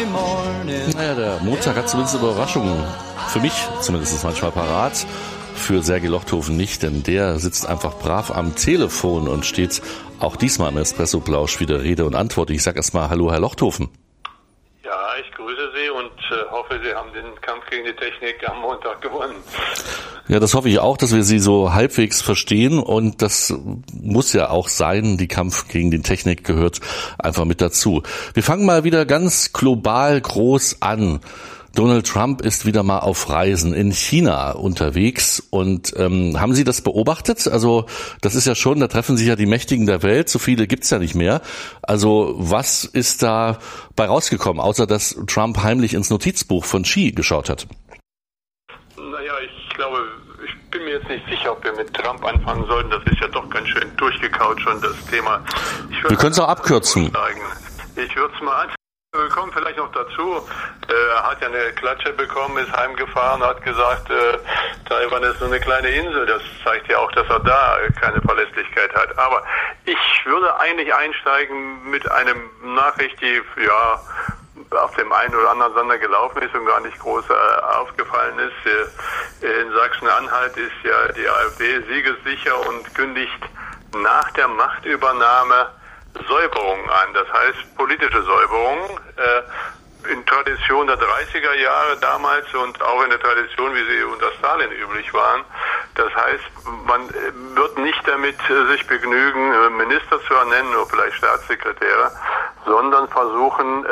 Naja, der Montag hat zumindest Überraschungen. Für mich zumindest manchmal parat. Für Sergej Lochthofen nicht, denn der sitzt einfach brav am Telefon und steht auch diesmal im Espresso-Plausch wieder Rede und Antwort. Ich sage erstmal Hallo, Herr Lochthofen. Ja, ich grüße Sie und hoffe, Sie haben den Kampf gegen die Technik am Montag gewonnen. Ja, das hoffe ich auch, dass wir Sie so halbwegs verstehen, und das muss ja auch sein. Die Kampf gegen die Technik gehört einfach mit dazu. Wir fangen mal wieder ganz global groß an. Donald Trump ist wieder mal auf Reisen in China unterwegs, und haben Sie das beobachtet? Also das ist ja schon, da treffen sich ja die Mächtigen der Welt, so viele gibt's ja nicht mehr. Also was ist da bei rausgekommen, außer dass Trump heimlich ins Notizbuch von Xi geschaut hat? Naja, ich glaube, ich bin mir jetzt nicht sicher, ob wir mit Trump anfangen sollten. Das ist ja doch ganz schön durchgekaut schon, das Thema. Wir können es auch abkürzen. Ich würde es mal Wir kommen vielleicht noch dazu. Er hat ja eine Klatsche bekommen, ist heimgefahren, hat gesagt, Taiwan ist nur eine kleine Insel. Das zeigt ja auch, dass er da keine Verlässlichkeit hat. Aber ich würde eigentlich einsteigen mit einem Nachricht, die ja auf dem einen oder anderen Sender gelaufen ist und gar nicht groß aufgefallen ist. In Sachsen-Anhalt ist ja die AfD siegessicher und kündigt nach der Machtübernahme Säuberung an, das heißt politische Säuberung, in Tradition der 30er Jahre damals und auch in der Tradition, wie sie unter Stalin üblich waren. Das heißt, man wird nicht damit sich begnügen, Minister zu ernennen oder vielleicht Staatssekretäre, sondern versuchen,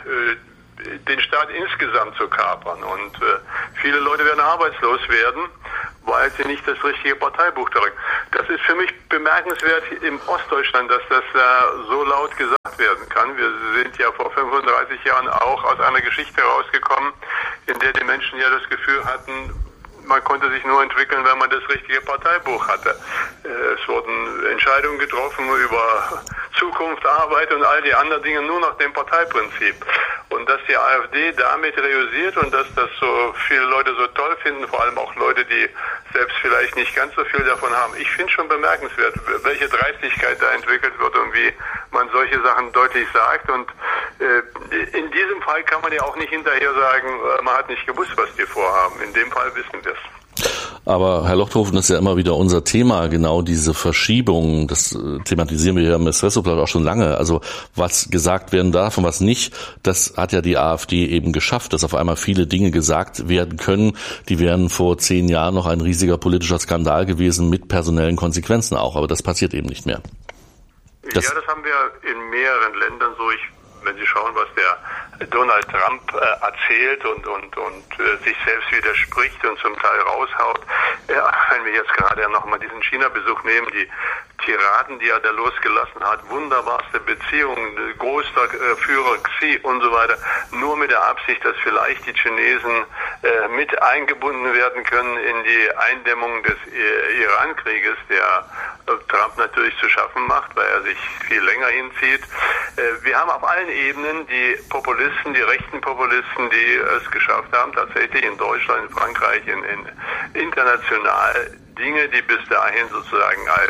den Staat insgesamt zu kapern. Und viele Leute werden arbeitslos werden, weil sie nicht das richtige Parteibuch tragen. Das ist für mich bemerkenswert im Ostdeutschland, dass das so laut gesagt werden kann. Wir sind ja vor 35 Jahren auch aus einer Geschichte rausgekommen, in der die Menschen ja das Gefühl hatten, man konnte sich nur entwickeln, wenn man das richtige Parteibuch hatte. Es wurden Entscheidungen getroffen über Zukunft, Arbeit und all die anderen Dinge nur nach dem Parteiprinzip. Und dass die AfD damit reüssiert und dass das so viele Leute so toll finden, vor allem auch Leute, die selbst vielleicht nicht ganz so viel davon haben. Ich finde schon bemerkenswert, welche Dreistigkeit da entwickelt wird und wie man solche Sachen deutlich sagt. Und in diesem Fall kann man ja auch nicht hinterher sagen, man hat nicht gewusst, was die vorhaben. In dem Fall wissen wir es. Aber Herr Lochthofen, das ist ja immer wieder unser Thema, genau diese Verschiebung. Das thematisieren wir hier im Espresso-Plausch auch schon lange. Also was gesagt werden darf und was nicht, das hat ja die AfD eben geschafft, dass auf einmal viele Dinge gesagt werden können, die wären vor 10 Jahren noch ein riesiger politischer Skandal gewesen, mit personellen Konsequenzen auch. Aber das passiert eben nicht mehr. Das haben wir in mehreren Ländern so. Wenn Sie schauen, was der Donald Trump erzählt und sich selbst widerspricht und zum Teil raushaut. Ja, wenn wir jetzt gerade nochmal diesen China-Besuch nehmen, die Tiraden, die er da losgelassen hat, wunderbarste Beziehungen, großer Führer Xi und so weiter, nur mit der Absicht, dass vielleicht die Chinesen mit eingebunden werden können in die Eindämmung des Iran-Krieges, der Trump natürlich zu schaffen macht, weil er sich viel länger hinzieht. Wir haben auf allen Ebenen die Populisten, die rechten Populisten, die es geschafft haben, tatsächlich in Deutschland, in Frankreich, in international Dinge, die bis dahin sozusagen als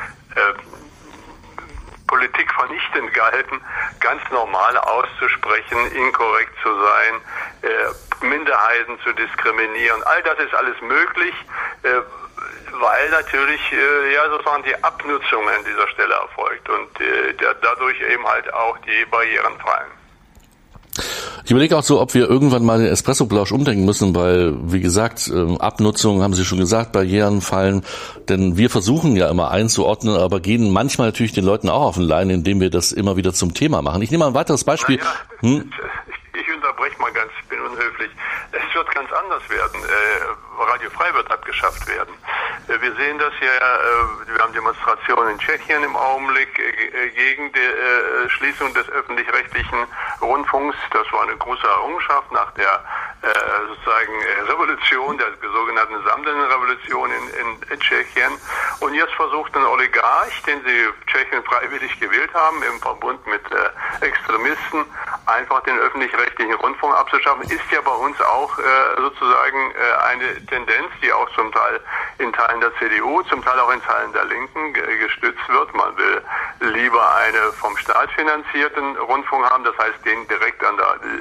Politik vernichtend galten, ganz normal auszusprechen, inkorrekt zu sein, Minderheiten zu diskriminieren. All das ist alles möglich, weil natürlich sozusagen die Abnutzung an dieser Stelle erfolgt und dadurch eben halt auch die Barrieren fallen. Ich überlege auch so, ob wir irgendwann mal den Espresso-Plausch umdenken müssen, weil, wie gesagt, Abnutzung, haben Sie schon gesagt, Barrieren fallen, denn wir versuchen ja immer einzuordnen, aber gehen manchmal natürlich den Leuten auch auf den Leim, indem wir das immer wieder zum Thema machen. Ich nehme mal ein weiteres Beispiel. Ich unterbreche mal ganz, ich bin unhöflich. Es wird ganz anders werden. Radio Frei wird abgeschafft werden. Wir sehen das hier, wir haben Demonstrationen in Tschechien im Augenblick gegen die Schließung des öffentlich-rechtlichen Rundfunks. Das war eine große Errungenschaft nach der sozusagen Revolution, der sogenannten Sammeln-Revolution in Tschechien. Und jetzt versucht ein Oligarch, den sie Tschechien freiwillig gewählt haben, im Verbund mit Extremisten, einfach den öffentlich-rechtlichen Rundfunk abzuschaffen. Ist ja bei uns auch sozusagen eine Tendenz, die auch zum Teil in Teilen der CDU, zum Teil auch in Teilen der Linken gestützt wird. Man will lieber einen vom Staat finanzierten Rundfunk haben, das heißt den direkt an der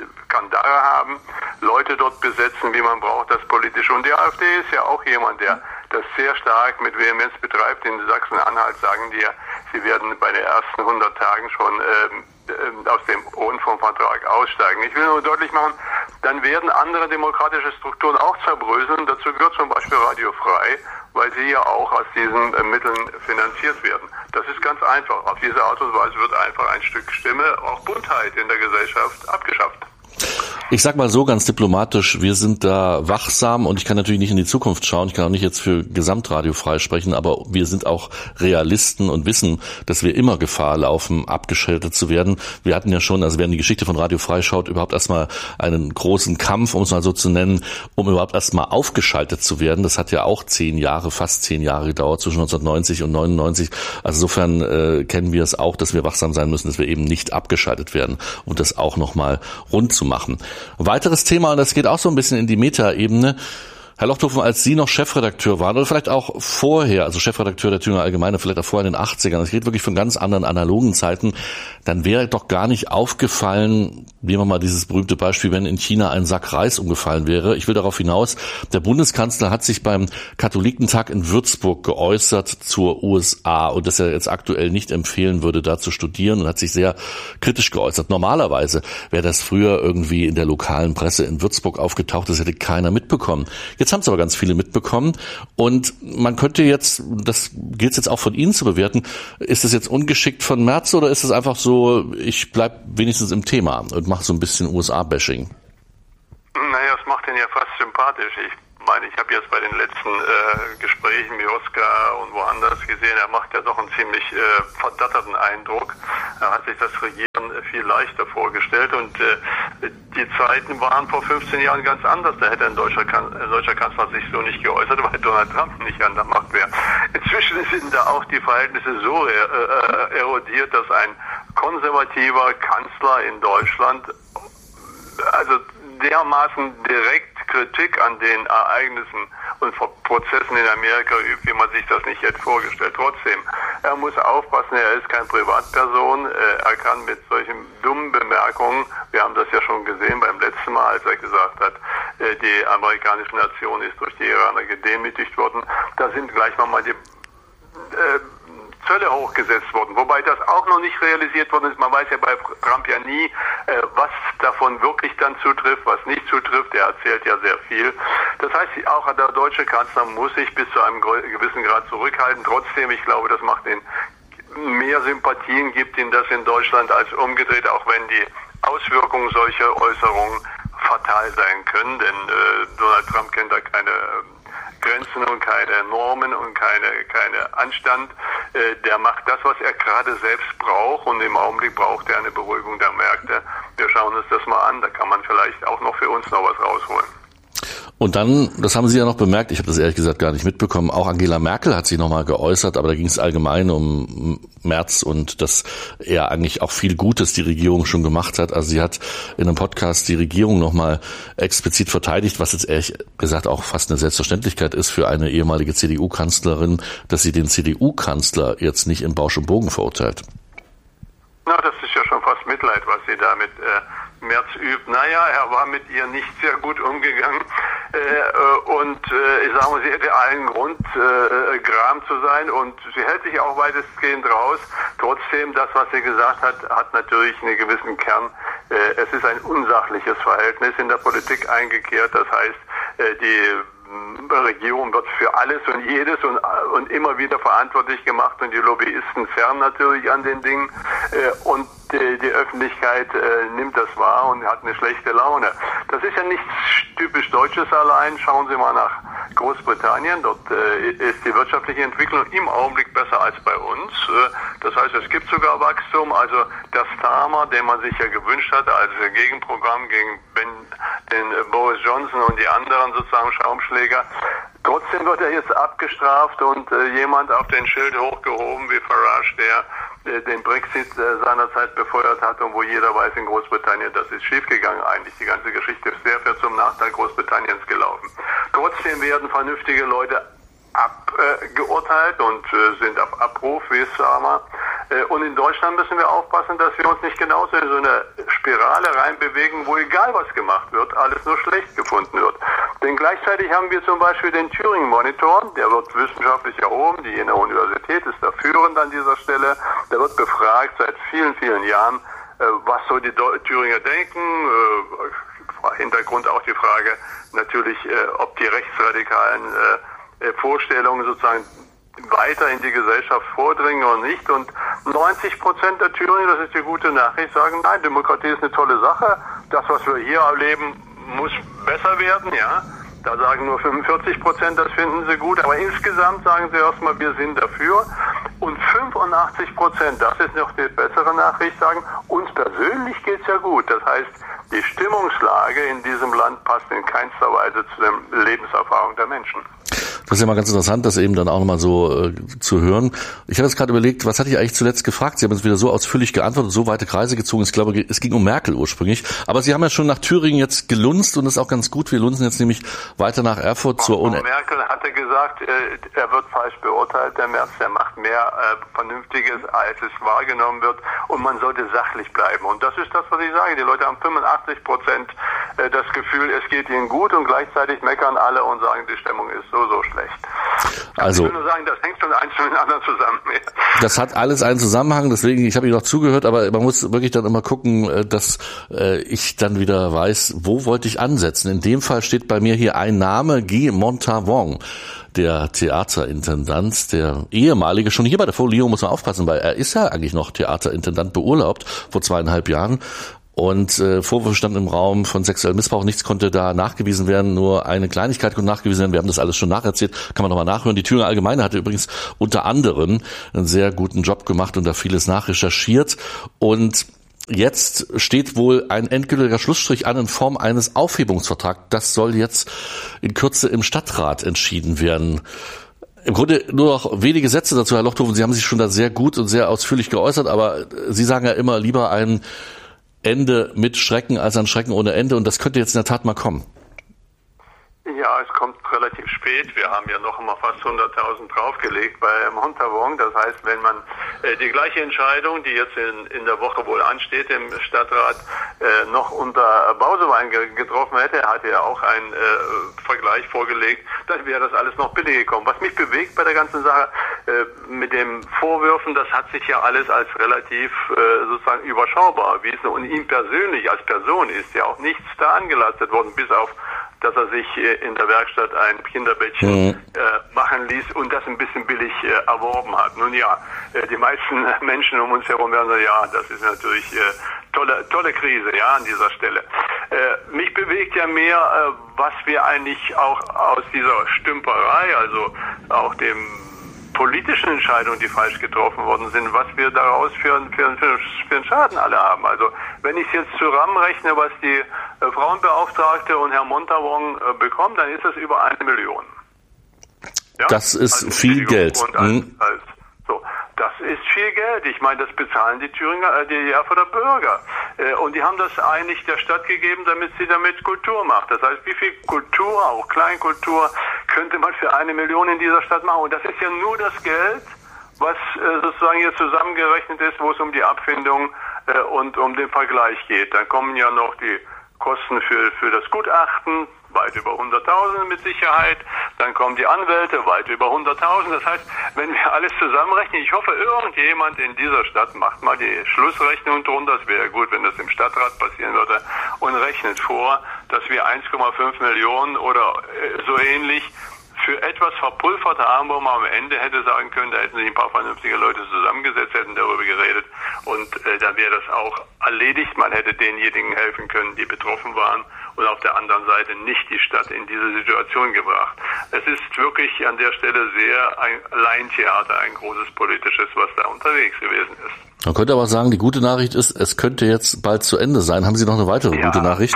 Kandare haben, Leute dort besetzen, wie man braucht, das politische. Und die AfD ist ja auch jemand, der das sehr stark mit Vehemenz betreibt. In Sachsen-Anhalt sagen die ja, sie werden bei den ersten 100 Tagen schon aus dem Rundfunkvertrag aussteigen. Ich will nur deutlich machen, dann werden andere demokratische Strukturen auch zerbröseln. Dazu gehört zum Beispiel Radio Frei, weil sie ja auch aus diesen Mitteln finanziert werden. Das ist ganz einfach. Auf diese Art und Weise wird einfach ein Stück Stimme, auch Buntheit in der Gesellschaft abgeschafft. Ich sag mal so ganz diplomatisch, wir sind da wachsam und ich kann natürlich nicht in die Zukunft schauen, ich kann auch nicht jetzt für Gesamtradio frei sprechen, aber wir sind auch Realisten und wissen, dass wir immer Gefahr laufen, abgeschaltet zu werden. Wir hatten ja schon, also wer in die Geschichte von Radio Frei schaut, überhaupt erstmal einen großen Kampf, um es mal so zu nennen, um überhaupt erstmal aufgeschaltet zu werden. Das hat ja auch fast 10 Jahre gedauert, zwischen 1990 und 99. Also insofern kennen wir es auch, dass wir wachsam sein müssen, dass wir eben nicht abgeschaltet werden und das auch nochmal rund zu machen. Ein weiteres Thema, und das geht auch so ein bisschen in die Meta-Ebene. Herr Lochthofen, als Sie noch Chefredakteur waren oder vielleicht auch vorher, also Chefredakteur der Thüringer Allgemeine, vielleicht auch vorher in den 80ern, ich rede wirklich von ganz anderen analogen Zeiten, dann wäre doch gar nicht aufgefallen, nehmen wir mal dieses berühmte Beispiel, wenn in China ein Sack Reis umgefallen wäre. Ich will darauf hinaus, der Bundeskanzler hat sich beim Katholikentag in Würzburg geäußert zur USA und dass er jetzt aktuell nicht empfehlen würde, da zu studieren und hat sich sehr kritisch geäußert. Normalerweise wäre das früher irgendwie in der lokalen Presse in Würzburg aufgetaucht, das hätte keiner mitbekommen. Jetzt haben es aber ganz viele mitbekommen und man könnte jetzt, das gilt jetzt auch von Ihnen zu bewerten, ist es jetzt ungeschickt von Merz oder ist es einfach so, ich bleib wenigstens im Thema und mache so ein bisschen USA-Bashing? Naja, das macht ihn ja fast sympathisch. Ich meine, ich habe jetzt bei den letzten Gesprächen mit Oskar und woanders gesehen, er macht ja doch einen ziemlich verdatterten Eindruck. Er hat sich das Regieren viel leichter vorgestellt und die Zeiten waren vor 15 Jahren ganz anders. Da hätte ein deutscher Kanzler sich so nicht geäußert, weil Donald Trump nicht an der Macht wäre. Inzwischen sind da auch die Verhältnisse so erodiert, dass ein konservativer Kanzler in Deutschland also dermaßen direkt Kritik an den Ereignissen und Prozessen in Amerika übt, wie man sich das nicht hätte vorgestellt. Trotzdem, er muss aufpassen, er ist keine Privatperson, er kann mit solchen dummen Bemerkungen, wir haben das ja schon gesehen beim letzten Mal, als er gesagt hat, die amerikanische Nation ist durch die Iraner gedemütigt worden, da sind gleich nochmal die Zölle hochgesetzt worden, wobei das auch noch nicht realisiert worden ist. Man weiß ja bei Trump ja nie, was davon wirklich dann zutrifft, was nicht zutrifft. Er erzählt ja sehr viel. Das heißt, auch der deutsche Kanzler muss sich bis zu einem gewissen Grad zurückhalten. Trotzdem, ich glaube, das macht ihn mehr Sympathien, gibt ihm das in Deutschland als umgedreht, auch wenn die Auswirkungen solcher Äußerungen fatal sein können. Denn Donald Trump kennt da keine Grenzen und keine Normen und keine Anstand. Der macht das, was er gerade selbst braucht und im Augenblick braucht er eine Beruhigung der Märkte. Wir schauen uns das mal an, da kann man vielleicht auch noch für uns noch was rausholen. Und dann, das haben Sie ja noch bemerkt, ich habe das ehrlich gesagt gar nicht mitbekommen, auch Angela Merkel hat sich nochmal geäußert, aber da ging es allgemein um Merz und dass er eigentlich auch viel Gutes die Regierung schon gemacht hat. Also sie hat in einem Podcast die Regierung nochmal explizit verteidigt, was jetzt ehrlich gesagt auch fast eine Selbstverständlichkeit ist für eine ehemalige CDU-Kanzlerin, dass sie den CDU-Kanzler jetzt nicht in Bausch und Bogen verurteilt. Na, das ist ja schon fast Mitleid, was sie da mit Merz übt. Naja, er war mit ihr nicht sehr gut umgegangen ich sage mal, sie hätte allen Grund, gram zu sein und sie hält sich auch weitestgehend raus. Trotzdem, das, was sie gesagt hat, hat natürlich einen gewissen Kern. Es ist ein unsachliches Verhältnis in der Politik eingekehrt. Das heißt, die Regierung wird für alles und jedes und immer wieder verantwortlich gemacht und die Lobbyisten zerren natürlich an den Dingen und die Öffentlichkeit nimmt das wahr und hat eine schlechte Laune. Das ist ja nichts typisch Deutsches allein. Schauen Sie mal nach Großbritannien. Dort ist die wirtschaftliche Entwicklung im Augenblick besser als bei uns. Das heißt, es gibt sogar Wachstum. Also der Starmer, den man sich ja gewünscht hatte als Gegenprogramm gegen den Boris Johnson und die anderen sozusagen Schaumschläger. Trotzdem wird er jetzt abgestraft und jemand auf den Schild hochgehoben wie Farage, der den Brexit seinerzeit befeuert hat und wo jeder weiß in Großbritannien, das ist schiefgegangen eigentlich. Die ganze Geschichte ist sehr zum Nachteil Großbritanniens gelaufen. Trotzdem werden vernünftige Leute abgeurteilt und sind auf Abruf, wie es sagen wir. Und in Deutschland müssen wir aufpassen, dass wir uns nicht genauso in so eine Spirale reinbewegen, wo egal was gemacht wird, alles nur schlecht gefunden wird. Denn gleichzeitig haben wir zum Beispiel den Thüringen-Monitor, der wird wissenschaftlich erhoben, die Jenaer Universität ist da führend an dieser Stelle, der wird befragt seit vielen, vielen Jahren, was so die Thüringer denken, Hintergrund auch die Frage natürlich, ob die rechtsradikalen Vorstellungen sozusagen weiter in die Gesellschaft vordringen oder nicht. Und 90% der Thüringer, das ist die gute Nachricht, sagen, nein, Demokratie ist eine tolle Sache. Das, was wir hier erleben, muss besser werden, ja. Da sagen nur 45%, das finden sie gut. Aber insgesamt sagen sie erstmal, wir sind dafür. Und 85%, das ist noch die bessere Nachricht, sagen, uns persönlich geht's ja gut. Das heißt, die Stimmungslage in diesem Land passt in keinster Weise zu der Lebenserfahrung der Menschen. Das ist ja mal ganz interessant, das eben dann auch nochmal so zu hören. Ich habe jetzt gerade überlegt, was hatte ich eigentlich zuletzt gefragt? Sie haben jetzt wieder so ausführlich geantwortet, so weite Kreise gezogen. Ich glaube, es ging um Merkel ursprünglich. Aber Sie haben ja schon nach Thüringen jetzt gelunzt und das ist auch ganz gut. Wir lunzen jetzt nämlich weiter nach Erfurt zur Merkel hatte gesagt, er wird falsch beurteilt, der Merz, der macht mehr Vernünftiges, als es wahrgenommen wird und man sollte sachlich bleiben. Und das ist das, was ich sage. Die Leute haben 85% das Gefühl, es geht ihnen gut und gleichzeitig meckern alle und sagen, die Stimmung ist so schlecht. Also, ich will nur sagen, das hängt schon eins mit dem anderen zusammen. Das hat alles einen Zusammenhang, deswegen, ich habe Ihnen noch zugehört, aber man muss wirklich dann immer gucken, dass ich dann wieder weiß, wo wollte ich ansetzen. In dem Fall steht bei mir hier ein Name, Guy Montavon, der Theaterintendant, der ehemalige, schon hier bei der Folio muss man aufpassen, weil er ist ja eigentlich noch Theaterintendant beurlaubt vor 2,5 Jahren. Und Vorwürfe standen im Raum von sexuellem Missbrauch. Nichts konnte da nachgewiesen werden, nur eine Kleinigkeit konnte nachgewiesen werden. Wir haben das alles schon nacherzählt, kann man nochmal nachhören. Die Thüringer Allgemeine hatte übrigens unter anderem einen sehr guten Job gemacht und da vieles nachrecherchiert. Und jetzt steht wohl ein endgültiger Schlussstrich an in Form eines Aufhebungsvertrags. Das soll jetzt in Kürze im Stadtrat entschieden werden. Im Grunde nur noch wenige Sätze dazu, Herr Lochthofen. Sie haben sich schon da sehr gut und sehr ausführlich geäußert, aber Sie sagen ja immer lieber ein Ende mit Schrecken als ein Schrecken ohne Ende und das könnte jetzt in der Tat mal kommen. Ja, es kommt relativ spät. Wir haben ja noch einmal fast 100.000 draufgelegt bei Montavon. Das heißt, wenn man die gleiche Entscheidung, die jetzt in der Woche wohl ansteht im Stadtrat, noch unter Bausewein getroffen hätte, er hatte ja auch einen Vergleich vorgelegt, dann wäre das alles noch billiger gekommen. Was mich bewegt bei der ganzen Sache mit den Vorwürfen, das hat sich ja alles als relativ sozusagen überschaubar erwiesen und ihm persönlich als Person ist ja auch nichts da angelastet worden, bis auf dass er sich in der Werkstatt ein Kinderbettchen machen ließ und das ein bisschen billig erworben hat. Nun ja, die meisten Menschen um uns herum werden sagen, ja, das ist natürlich tolle Krise, ja, an dieser Stelle. Mich bewegt ja mehr, was wir eigentlich auch aus dieser Stümperei, also auch dem politischen Entscheidungen, die falsch getroffen worden sind, was wir daraus für einen Schaden alle haben. Also wenn ich es jetzt zusammenrechne, was die Frauenbeauftragte und Herr Montavon bekommen, dann ist das über 1 Million. Ja? Das ist also viel Geld. Das ist viel Geld. Ich meine, das bezahlen die Thüringer, die Erfurter Bürger. Und die haben das eigentlich der Stadt gegeben, damit sie damit Kultur macht. Das heißt, wie viel Kultur, auch Kleinkultur, könnte man für 1 Million in dieser Stadt machen? Und das ist ja nur das Geld, was sozusagen hier zusammengerechnet ist, wo es um die Abfindung und um den Vergleich geht. Dann kommen ja noch die Kosten für das Gutachten, weit über 100.000 mit Sicherheit. Dann kommen die Anwälte, weit über 100.000. Das heißt, wenn wir alles zusammenrechnen, ich hoffe, irgendjemand in dieser Stadt macht mal die Schlussrechnung drunter. Es wäre gut, wenn das im Stadtrat passieren würde, und rechnet vor, dass wir 1,5 Millionen oder so ähnlich für etwas verpulvert haben, wo man am Ende hätte sagen können, da hätten sich ein paar vernünftige Leute zusammengesetzt, hätten darüber geredet und dann wäre das auch erledigt. Man hätte denjenigen helfen können, die betroffen waren und auf der anderen Seite nicht die Stadt in diese Situation gebracht. Es ist wirklich an der Stelle sehr ein Laientheater, ein großes politisches, was da unterwegs gewesen ist. Man könnte aber sagen, die gute Nachricht ist, es könnte jetzt bald zu Ende sein. Haben Sie noch eine weitere gute Nachricht?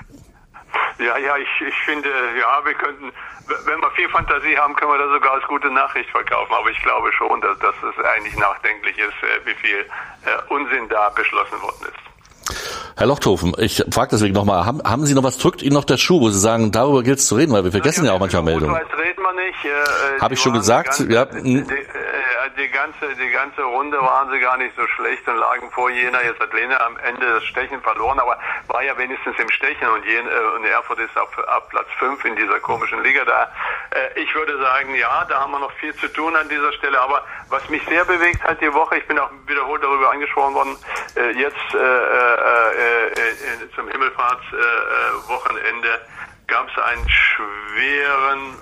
Ja, ich finde, ja, wir könnten, wenn wir viel Fantasie haben, können wir das sogar als gute Nachricht verkaufen. Aber ich glaube schon, dass es eigentlich nachdenklich ist, wie viel Unsinn da beschlossen worden ist. Herr Lochthofen, ich frage deswegen nochmal, haben Sie noch was, drückt Ihnen noch der Schuh, wo Sie sagen, darüber gilt es zu reden, weil wir vergessen ja auch manchmal Meldungen. Reden wir nicht. Habe ich schon gesagt, ja. Die ganze Runde waren sie gar nicht so schlecht und lagen vor Jena. Jetzt hat Lena am Ende das Stechen verloren, aber war ja wenigstens im Stechen und Erfurt ist auf Platz 5 in dieser komischen Liga da. Ich würde sagen, ja, da haben wir noch viel zu tun an dieser Stelle, aber was mich sehr bewegt hat die Woche, ich bin auch wiederholt darüber angesprochen worden, jetzt zum Himmelfahrtswochenende gab es einen schweren,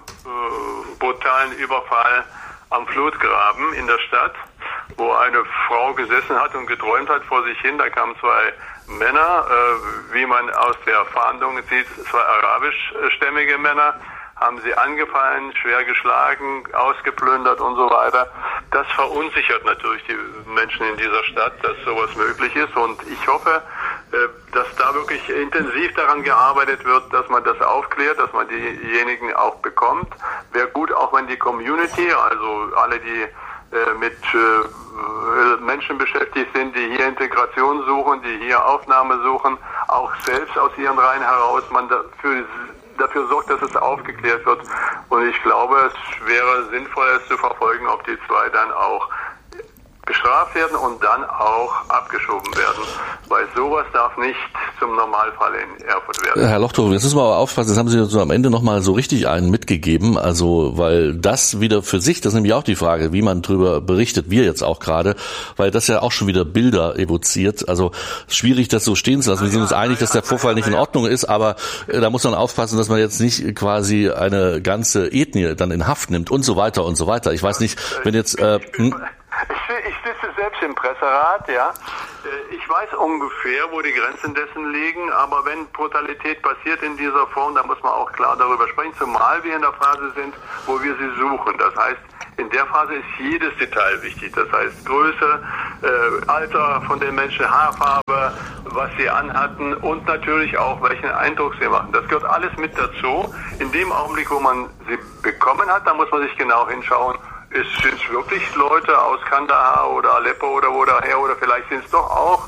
brutalen Überfall am Flutgraben in der Stadt, wo eine Frau gesessen hat und geträumt hat vor sich hin. Da kamen zwei Männer, wie man aus der Fahndung sieht, zwei arabischstämmige Männer, haben sie angefallen, schwer geschlagen, ausgeplündert und so weiter. Das verunsichert natürlich die Menschen in dieser Stadt, dass sowas möglich ist. Und ich hoffe, dass da wirklich intensiv daran gearbeitet wird, dass man das aufklärt, dass man diejenigen auch bekommt. Wäre gut, auch wenn die Community, also alle, die mit Menschen beschäftigt sind, die hier Integration suchen, die hier Aufnahme suchen, auch selbst aus ihren Reihen heraus, man dafür sorgt, dass es aufgeklärt wird. Und ich glaube, es wäre sinnvoll, es zu verfolgen, ob die zwei dann auch bestraft werden und dann auch abgeschoben werden. Weil sowas darf nicht zum Normalfall in Erfurt werden. Herr Lochthofen, jetzt müssen wir aber aufpassen, das haben Sie so am Ende nochmal so richtig einen mitgegeben, also weil das wieder für sich, das ist nämlich auch die Frage, wie man drüber berichtet, wir jetzt auch gerade, weil das ja auch schon wieder Bilder evoziert, also schwierig das so stehen zu lassen. Wir sind uns einig, dass der Vorfall nicht in Ordnung ist, aber da muss man aufpassen, dass man jetzt nicht quasi eine ganze Ethnie dann in Haft nimmt und so weiter und so weiter. Ich weiß nicht, wenn jetzt... Ich sitze selbst im Presserat, ja. Ich weiß ungefähr, wo die Grenzen dessen liegen, aber wenn Brutalität passiert in dieser Form, dann muss man auch klar darüber sprechen, zumal wir in der Phase sind, wo wir sie suchen. Das heißt, in der Phase ist jedes Detail wichtig. Das heißt, Größe, Alter von den Menschen, Haarfarbe, was sie anhatten und natürlich auch, welchen Eindruck sie machen. Das gehört alles mit dazu. In dem Augenblick, wo man sie bekommen hat, da muss man sich genau hinschauen, sind es wirklich Leute aus Kandahar oder Aleppo oder wo daher, oder vielleicht sind es doch auch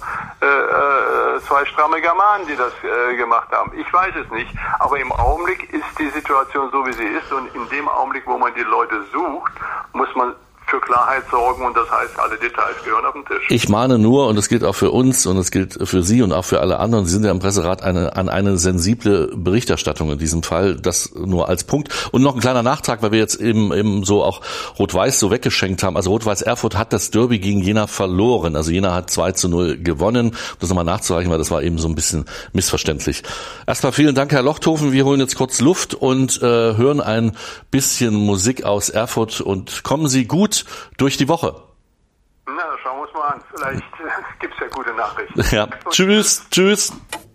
zwei stramme Germanen, die das gemacht haben. Ich weiß es nicht, aber im Augenblick ist die Situation so, wie sie ist, und in dem Augenblick, wo man die Leute sucht, muss man für Klarheit sorgen, und das heißt, alle Details gehören auf den Tisch. Ich mahne nur, und das gilt auch für uns und es gilt für Sie und auch für alle anderen, Sie sind ja im Presserat an eine sensible Berichterstattung in diesem Fall, das nur als Punkt. Und noch ein kleiner Nachtrag, weil wir jetzt eben so auch Rot-Weiß so weggeschenkt haben. Also Rot-Weiß Erfurt hat das Derby gegen Jena verloren. Also Jena hat 2-0 gewonnen. Das nochmal nachzureichen, weil das war eben so ein bisschen missverständlich. Erstmal vielen Dank, Herr Lochthofen. Wir holen jetzt kurz Luft und hören ein bisschen Musik aus Erfurt und kommen Sie gut durch die Woche. Na, schauen wir uns mal an. Vielleicht gibt's ja gute Nachrichten. Ja, tschüss.